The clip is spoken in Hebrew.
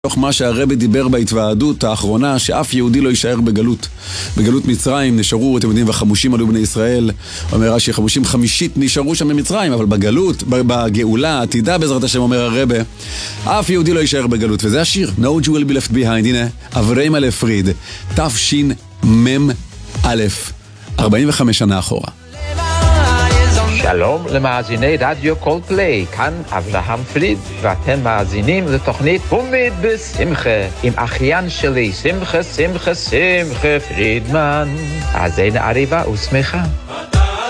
תוך מה שהרבי דיבר בהתוועדות האחרונה, שאף יהודי לא יישאר בגלות. בגלות מצרים נשארו, אתם יודעים, וחמושים עלו בני ישראל. אומר רש"י, חמושים חמישית נשארו שם במצרים, אבל בגלות, בגאולה, העתידה בעזרת השם, אומר הרבי, אף יהודי לא יישאר בגלות. וזה השיר, No Jew will be left behind. הנה, אברהם א' פריד, תשמ"א, 45 שנה אחורה. שלום למאזיני רדיו קול פליי, כאן אברהם פריד, ואתם מאזינים לתוכנית תמיד בשמחה, עם אחיין שלי, שמחה פרידמן. אז אין עריבה ושמחה.